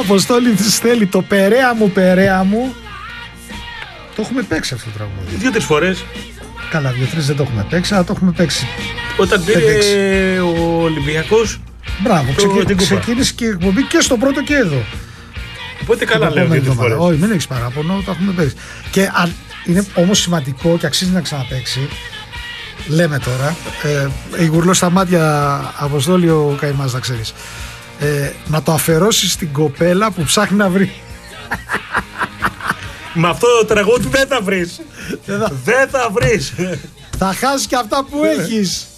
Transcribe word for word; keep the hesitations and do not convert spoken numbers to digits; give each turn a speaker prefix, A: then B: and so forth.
A: Αποστόλη στέλνει το Περαία μου, Περαία μου. Το έχουμε παίξει αυτό το τραγούδι.
B: Δύο-τρεις φορές.
A: Καλά, δύο-τρεις δεν το έχουμε παίξει, αλλά το έχουμε παίξει.
B: Όταν πήρε ο Ολυμπιακός.
A: Μπράβο, ξεκίνησε, ξεκίνησε και η εκπομπή και στο πρώτο και εδώ.
B: Οπότε καλά λέω δύο-τρεις φορές.
A: Όχι, μην έχεις παράπονο, το έχουμε παίξει. Και αν είναι όμως σημαντικό και αξίζει να ξαναπαίξει. Λέμε τώρα, ε, η γουρλό στα μάτια, Αποστόλη, ο καημάς, να ξέρεις. Ε, να το αφαιρώσεις στην κοπέλα που ψάχνει να βρει.
B: Με αυτό το τραγούδι δεν θα βρεις. Δεν θα βρεις.
A: Θα χάσεις και αυτά που έχεις.